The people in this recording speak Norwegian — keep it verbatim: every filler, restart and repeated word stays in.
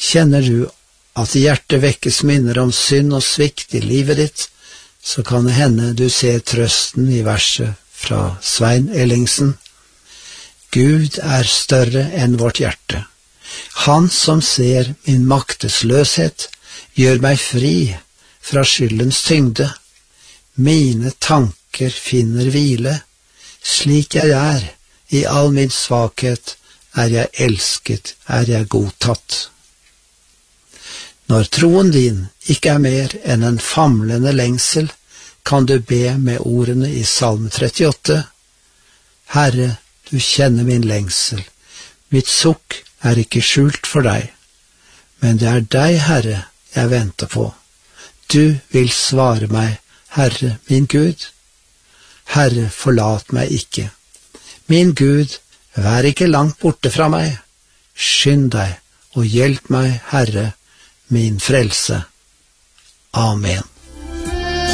Kjenner du at i hjertet vekkes minner om synd og svikt i livet ditt, så kan det hende du ser trøsten i verset fra Svein Ellingsen. Gud er større enn vårt hjerte. Han som ser min maktesløshet, gjør meg fri fra skyldens tyngde. Mine tanker finner hvile. Slik jeg er, i all min svakhet, er jeg elsket, er jeg godtatt. Når troen din ikke er mer enn en famlende lengsel, kan du be med ordene i Salme trettiåtte. Herre, du kjenner min lengsel. Mitt sukk er ikke skjult for deg. Men det er deg, Herre, jeg venter på. Du vil svare meg, Herre, min Gud. Herre, forlat meg ikke. Min Gud, vær ikke langt borte fra meg. Skynd deg og hjelp meg, Herre, min frelse. Amen.